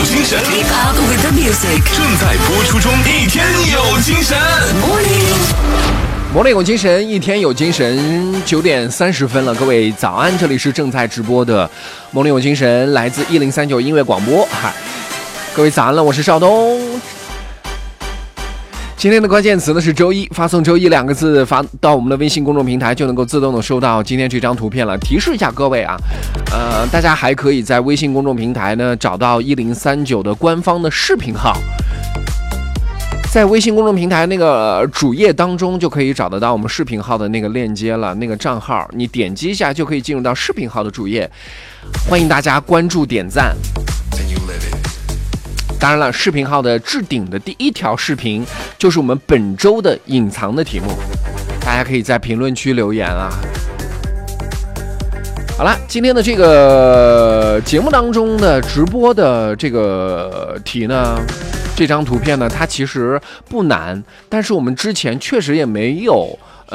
精神 Keep up with the music 正在播出中，一天有精神。 Morning 有精神，一天有精神。9点30分了，各位早安，这里是正在直播的 Morning 有精神，来自1039音乐广播。嗨，各位早安了，我是邵东。今天的关键词呢是周一，发送周一2个字发到我们的微信公众平台，就能够自动的收到今天这张图片了。提示一下各位啊，大家还可以在微信公众平台呢找到1039的官方的视频号，在微信公众平台那个主页当中就可以找得到我们视频号的那个链接了，那个账号你点击一下就可以进入到视频号的主页，欢迎大家关注点赞。当然了，视频号的置顶的第一条视频就是我们本周的隐藏的题目，大家可以在评论区留言啊。好了，今天的这个节目当中的直播的这个题呢，这张图片呢，它其实不难，但是我们之前确实也没有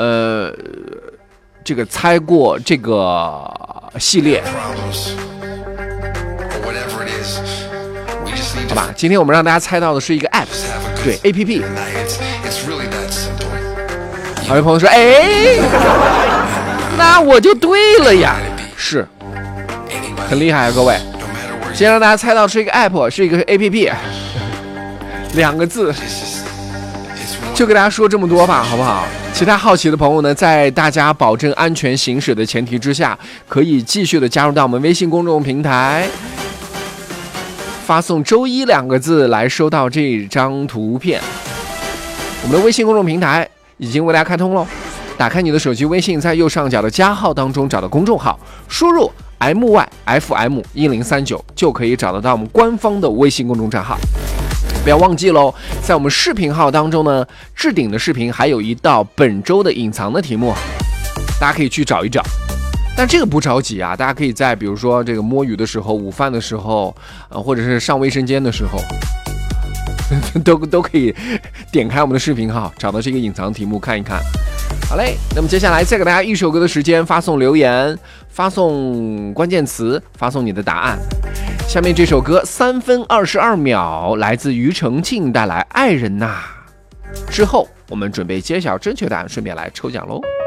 这个猜过这个系列。好吧，今天我们让大家猜到的是一个 app， 对 APP。好多朋友说，哎，那我就对了呀，是，很厉害啊，各位。先让大家猜到是一个 app， 是一个 APP， 2个字，就给大家说这么多吧，好不好？其他好奇的朋友呢，在大家保证安全行驶的前提之下，可以继续的加入到我们微信公众平台。发送周一2个字来收到这张图片。我们的微信公众平台已经为大家开通了，打开你的手机微信，在右上角的加号当中找到公众号，输入 MYFM1039 就可以找得到我们官方的微信公众账号。不要忘记喽，在我们视频号当中呢，置顶的视频还有一道本周的隐藏的题目，大家可以去找一找。但这个不着急啊，大家可以在比如说这个摸鱼的时候、午饭的时候，或者是上卫生间的时候，都可以点开我们的视频号，找到这个隐藏题目看一看。好嘞，那么接下来再给大家一首歌的时间，发送留言，发送关键词，发送你的答案。下面这首歌3分22秒，来自庾澄庆带来《爱人呐》。之后我们准备揭晓正确答案，顺便来抽奖喽。